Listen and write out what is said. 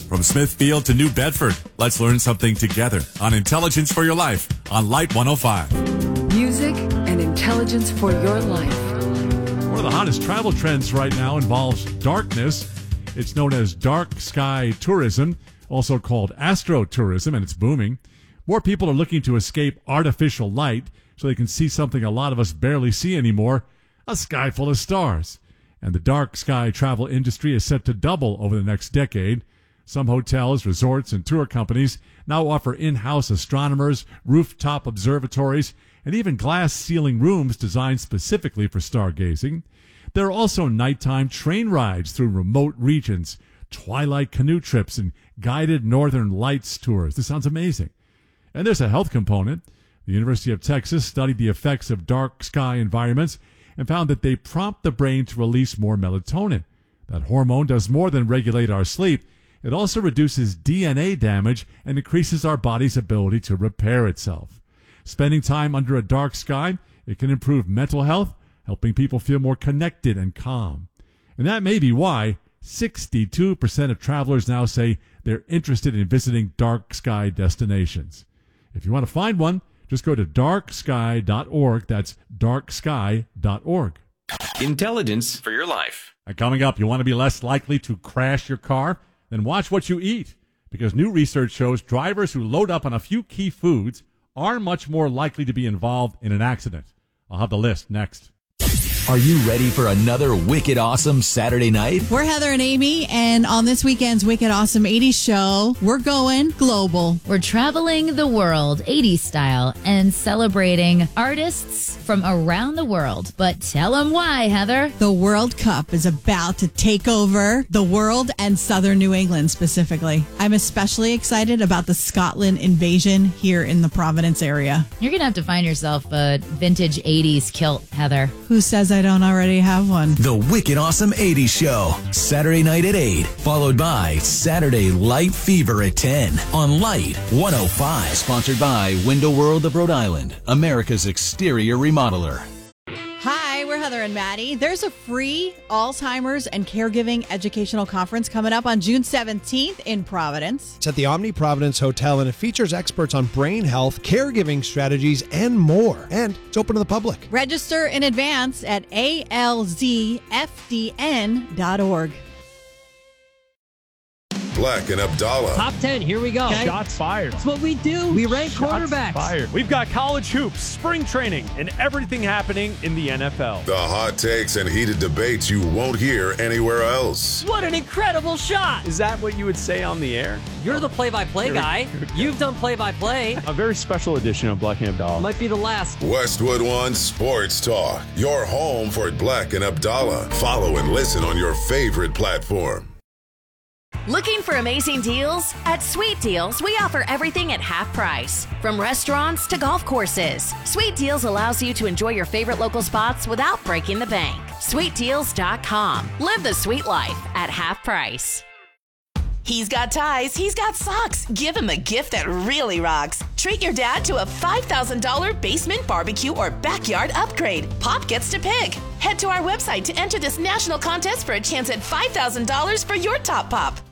From Smithfield to New Bedford, let's learn something together on Intelligence for Your Life on Light 105. Music and intelligence for your life. One of the hottest travel trends right now involves darkness. It's known as dark sky tourism, also called astrotourism, and it's booming. More people are looking to escape artificial light so they can see something a lot of us barely see anymore, a sky full of stars. And the dark sky travel industry is set to double over the next decade. Some hotels, resorts, and tour companies now offer in-house astronomers, rooftop observatories, and even glass ceiling rooms designed specifically for stargazing. There are also nighttime train rides through remote regions, twilight canoe trips, and guided northern lights tours. This sounds amazing. And there's a health component. The University of Texas studied the effects of dark sky environments and found that they prompt the brain to release more melatonin. That hormone does more than regulate our sleep. It also reduces DNA damage and increases our body's ability to repair itself. Spending time under a dark sky, it can improve mental health, helping people feel more connected and calm. And that may be why 62% of travelers now say they're interested in visiting dark sky destinations. If you want to find one, just go to darksky.org. That's darksky.org. Intelligence for your life. And coming up, you want to be less likely to crash your car? Then watch what you eat, because new research shows drivers who load up on a few key foods are much more likely to be involved in an accident. I'll have the list next. Are you ready for another wicked awesome Saturday night? We're Heather and Amy, and on this weekend's Wicked Awesome 80s show, we're going global. We're traveling the world 80s style and celebrating artists from around the world. But tell them why, Heather. The World Cup is about to take over the world and southern New England specifically. I'm especially excited about the Scotland invasion here in the Providence area. You're going to have to find yourself a vintage 80s kilt, Heather. Who says I don't already have one? The Wicked Awesome 80s Show, Saturday night at 8, followed by Saturday Light Fever at 10 on Light 105. Sponsored by Window World of Rhode Island, America's exterior remodeler. Hi, we're Heather and Maddie. There's a free Alzheimer's and Caregiving Educational Conference coming up on June 17th in Providence. It's at the Omni Providence Hotel, and it features experts on brain health, caregiving strategies, and more. And it's open to the public. Register in advance at alzfdn.org. Black and Abdallah. Top 10, here we go. Okay. Shots fired. That's what we do. We rank quarterbacks. Fired. We've got college hoops, spring training, and everything happening in the NFL. The hot takes and heated debates you won't hear anywhere else. What an incredible shot. Is that what you would say on the air? You're the play-by-play guy. You've done play-by-play. A very special edition of Black and Abdallah. Might be the last. Westwood One Sports Talk. Your home for Black and Abdallah. Follow and listen on your favorite platform. Looking for amazing deals? At Sweet Deals, we offer everything at half price. From restaurants to golf courses, Sweet Deals allows you to enjoy your favorite local spots without breaking the bank. SweetDeals.com. Live the sweet life at half price. He's got ties, he's got socks. Give him a gift that really rocks. Treat your dad to a $5,000 basement barbecue or backyard upgrade. Pop gets to pick. Head to our website to enter this national contest for a chance at $5,000 for your top pop.